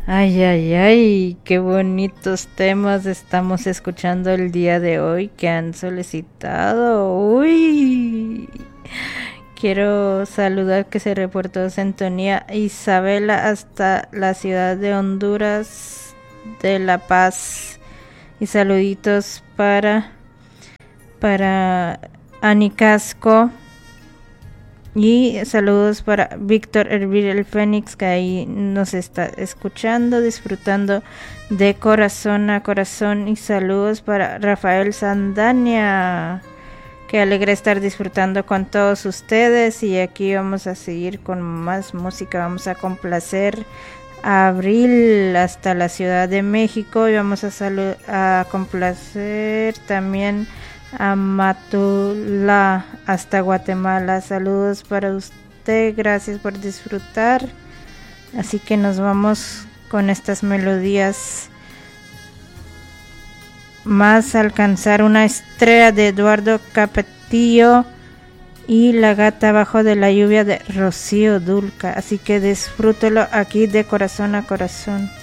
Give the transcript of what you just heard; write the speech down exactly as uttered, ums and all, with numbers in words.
Ay, ay, ay, qué bonitos temas estamos escuchando el día de hoy que han solicitado. Uy, quiero saludar que se reportó sintonía Isabela hasta la ciudad de Honduras de La Paz. Y saluditos para, para Ani Casco. Y saludos para Víctor Hervir el Fénix, que ahí nos está escuchando, disfrutando de corazón a corazón. Y saludos para Rafael Sandania, que alegra estar disfrutando con todos ustedes. Y aquí vamos a seguir con más música. Vamos a complacer a Abril hasta la Ciudad de México. Y vamos a, salu- a complacer también a Matula hasta Guatemala. Saludos para usted, gracias por disfrutar. Así que nos vamos con estas melodías. Más alcanzar una estrella de Eduardo Capetillo y La gata bajo de la lluvia de Rocío Dulca. Así que disfrútelo aquí de corazón a corazón.